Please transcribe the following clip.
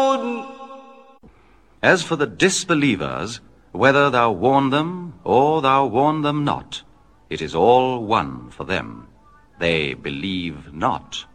As for the disbelievers, whether thou warn them or thou warn them not, it is all one for them. They believe not.